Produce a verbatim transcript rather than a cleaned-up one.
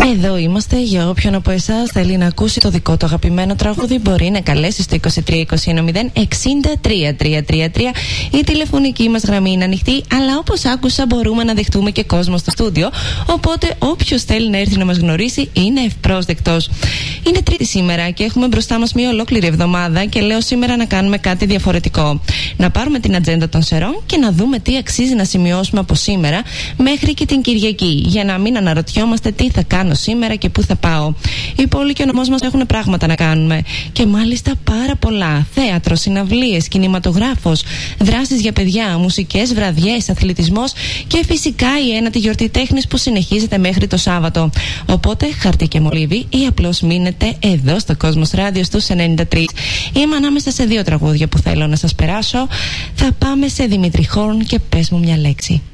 Εδώ είμαστε. Για όποιον από εσάς θέλει να ακούσει το δικό του αγαπημένο τραγούδι, μπορεί να καλέσει στο είκοσι τρία είκοσι ένα μηδέν εξήντα τρία τρία τρία τρία. Η τηλεφωνική μας γραμμή είναι ανοιχτή, αλλά όπως άκουσα, μπορούμε να δεχτούμε και κόσμο στο στούντιο. Οπότε όποιος θέλει να έρθει να μας γνωρίσει είναι ευπρόσδεκτος. Είναι Τρίτη σήμερα και έχουμε μπροστά μας μια ολόκληρη εβδομάδα και λέω σήμερα να κάνουμε κάτι διαφορετικό. Να πάρουμε την ατζέντα των σερών και να δούμε τι αξίζει να σημειώσουμε από σήμερα μέχρι και την Κυριακή, για να μην αναρωτιόμαστε τι θα κάνω σήμερα και πού θα πάω. Η πόλη και ο νομός μας έχουν πράγματα να κάνουμε. Και μάλιστα πάρα πολλά. Θέατρο, συναυλίες, κινηματογράφος, δράσεις για παιδιά, μουσικές, βραδιές, αθλητισμός και φυσικά η ένατη γιορτή τέχνης που συνεχίζεται μέχρι το Σάββατο. Οπότε χαρτί και μολύβι ή απλώς μείνετε εδώ στο Κόσμος Ράδιο στους ενενήντα τρία. Είμαι ανάμεσα σε δύο τραγούδια που θέλω να σας περάσω. Θα πάμε σε Δημήτρη Χόρν και πες μου μια λέξη.